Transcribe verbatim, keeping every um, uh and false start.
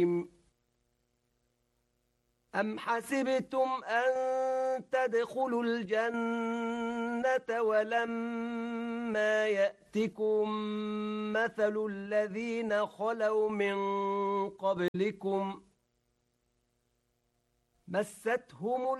أم حسبتم أن تدخلوا الجنة ولما يأتكم مثل الذين خلوا من قبلكم مستهم